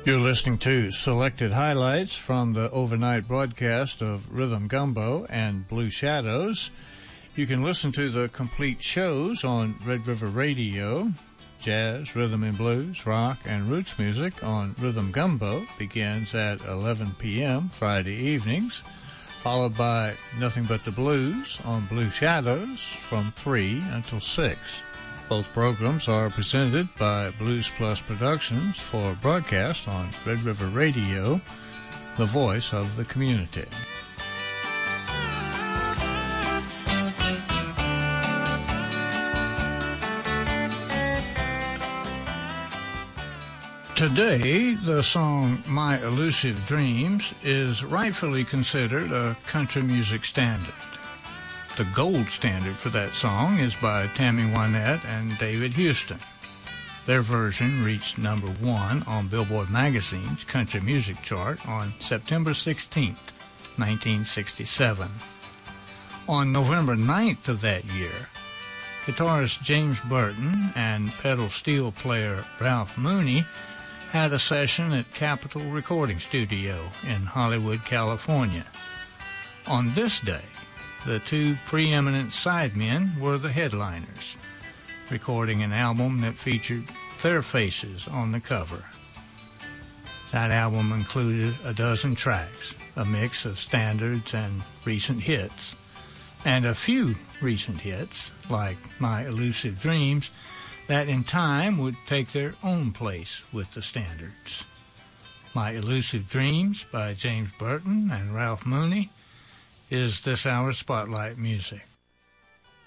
You're listening to selected highlights from the overnight broadcast of Rhythm Gumbo and Blue Shadows. You can listen to the complete shows on Red River Radio. Jazz, rhythm and blues, rock, and roots music on Rhythm Gumbo begins at 11 p.m. Friday evenings, followed by Nothing But the Blues on Blue Shadows from 3 until 6. Both programs are presented by Blues Plus Productions for broadcast on Red River Radio, the voice of the community. Today, the song My Elusive Dreams is rightfully considered a country music standard. The gold standard for that song is by Tammy Wynette and David Houston. Their version reached number 1 on Billboard Magazine's country music chart on September 16, 1967. On November 9th of that year, guitarist James Burton and pedal steel player Ralph Mooney had a session at Capitol Recording Studio in Hollywood, California. On this day, the two preeminent sidemen were the headliners, recording an album that featured their faces on the cover. That album included a dozen tracks, a mix of standards and recent hits, and a few recent hits, like My Elusive Dreams, that in time would take their own place with the standards. My Elusive Dreams by James Burton and Ralph Mooney is this hour's Spotlight music.